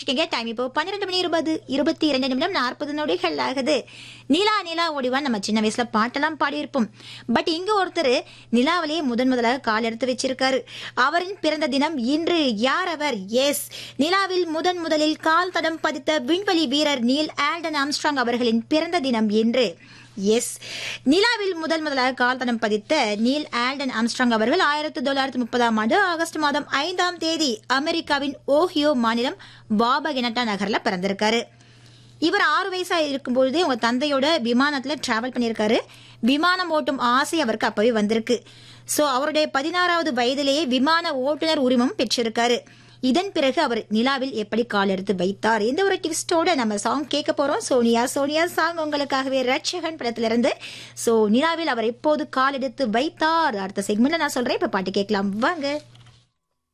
இருக்கீங்க. டைம் இப்போ 12:22 40 நொடிகள் ஆகுது. நிலா நிலா ஓடிவான் நம்ம சின்ன வயசுல பாட்டெல்லாம் பாடியிருப்போம். பட் இங்க ஒருத்தர் நிலாவிலேயே முதலாக கால் எடுத்து வச்சிருக்காரு. அவரின் பிறந்த தினம் இன்று. யார் அவர்? எஸ், நிலாவில் முதலில் கால் தடம் பதித்த விண்வெளி வீரர் நீல் ஆல்டன் ஆம்ஸ்ட்ராங் அவர்களின் பிறந்த தினம் இன்று. எஸ், நிலாவில் முதலாக கால் தடம் பதித்த நீல் ஆல்டன் ஆம்ஸ்ட்ராங் அவர்கள் 1930 ஆகஸ்ட் மாதம் 5 அமெரிக்காவின் ஓஹியோ மாநிலம் வாபகெனட்டா நகர்ல பிறந்திருக்காரு. இவர் 6 வயசா இருக்கும்போதே உங்க தந்தையோட விமானத்துல டிராவல் பண்ணியிருக்காரு. விமானம் ஓட்டும் ஆசை அவருக்கு அப்பவே வந்திருக்கு. சோ அவருடைய 16வது வயதிலேயே விமான ஓட்டுநர் உரிமம் பெற்றிருக்காரு. இதன் பிறகு அவர் நிலாவில் எப்படி கால் எடுத்து வைத்தார், இந்த ஒரு ட்விஸ்டோட நம்ம சாங் கேட்க போறோம். சோனியா சோனியா சாங் உங்களுக்காகவே ரட்சகன் படத்திலிருந்து. சோ நிலாவில் அவர் எப்போது கால் எடுத்து வைத்தார் அடுத்த செக்மெண்ட்ல நான் சொல்றேன். இப்ப பாட்டு கேட்கலாம் வாங்க.